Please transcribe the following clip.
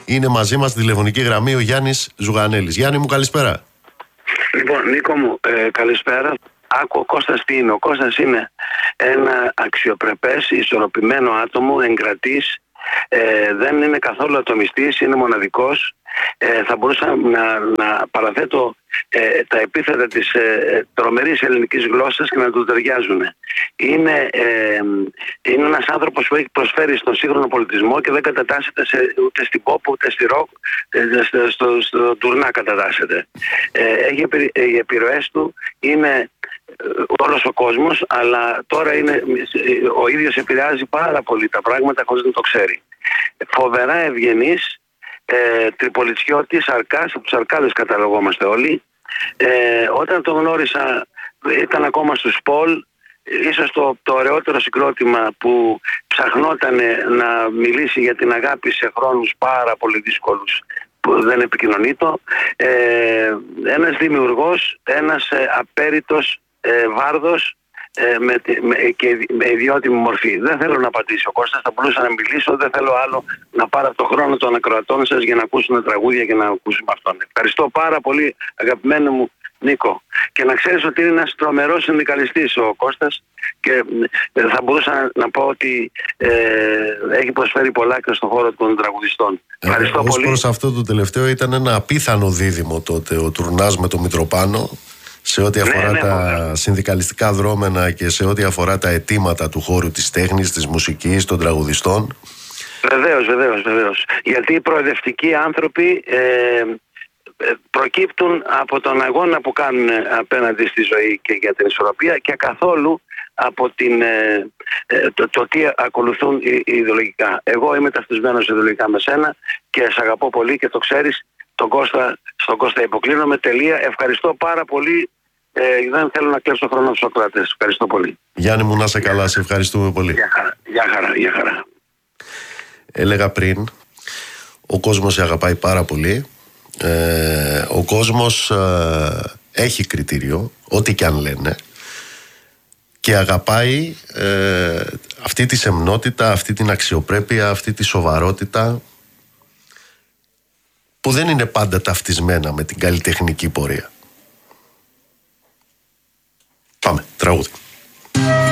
Είναι μαζί μας στη τηλεφωνική γραμμή ο Γιάννης Ζουγανέλης. Γιάννη μου, καλησπέρα. Λοιπόν, Νίκο μου, καλησπέρα. Άκου, ο Κώστας τι είναι? Ο Κώστας είναι ένα αξιοπρεπές, ισορροπημένο άτομο, εγκρατής, δεν είναι καθόλου ατομιστής, είναι μοναδικός. Θα μπορούσα να παραθέτω τα επίθετα της τρομερής ελληνικής γλώσσας και να του ταιριάζουν. Είναι ένας άνθρωπος που έχει προσφέρει στον σύγχρονο πολιτισμό και δεν κατατάσσεται ούτε στην pop ούτε στη rock, στο τουρνά κατατάσσεται. Οι επιρροές του είναι όλος ο κόσμος, αλλά τώρα ο ίδιος επηρεάζει πάρα πολύ τα πράγματα χωρίς να το ξέρει. Φοβερά ευγενής, τριπολιτσιώτης, Αρκάς, από τους Αρκάδες καταλογόμαστε όλοι. Όταν τον γνώρισα ήταν ακόμα στους Πολ, ίσως το ωραιότερο συγκρότημα που ψαχνόταν να μιλήσει για την αγάπη σε χρόνους πάρα πολύ δύσκολους που δεν επικοινωνείτο. Ένας δημιουργός, ένας απέριτος βάρδος με ιδιότιμη μορφή. Δεν θέλω να απαντήσει ο Κώστας, θα μπορούσα να μιλήσω, δεν θέλω άλλο να πάρω το χρόνο των ακροατών σας για να ακούσουν τραγούδια και να ακούσουμε αυτόν. Ευχαριστώ πάρα πολύ, αγαπημένο μου Νίκο. Και να ξέρεις ότι είναι ένας τρομερός συνδικαλιστής ο Κώστας και θα μπορούσα να πω ότι έχει προσφέρει πολλά και στον χώρο των τραγουδιστών. Ευχαριστώ πολύ. Ως προς αυτό το τελευταίο, ήταν ένα απίθανο δίδυμο τότε ο Τουρνάς με το Μητροπάνο, σε ό,τι αφορά τα συνδικαλιστικά δρόμενα και σε ό,τι αφορά τα αιτήματα του χώρου της τέχνης, της μουσικής, των τραγουδιστών. Βεβαίως. Γιατί οι προοδευτικοί άνθρωποι προκύπτουν από τον αγώνα που κάνουν απέναντι στη ζωή και για την ισορροπία και καθόλου από το τι ακολουθούν ιδεολογικά. Εγώ είμαι ταυτισμένος ιδεολογικά με σένα και σε αγαπώ πολύ και το ξέρεις. Στον Κώστα υποκλίνομαι, τελεία. Ευχαριστώ πάρα πολύ. Δεν θέλω να κλέψω χρόνο στους ακροατές. Ευχαριστώ πολύ. Γιάννη μου, να είσαι καλά. Σε ευχαριστούμε πολύ. Γεια χαρά. Έλεγα πριν, ο κόσμος σε αγαπάει πάρα πολύ. Ο κόσμος έχει κριτήριο, ό,τι και αν λένε, και αγαπάει αυτή τη σεμνότητα, αυτή την αξιοπρέπεια, αυτή τη σοβαρότητα που δεν είναι πάντα ταυτισμένα με την καλλιτεχνική πορεία. Πάμε, τραγούδι.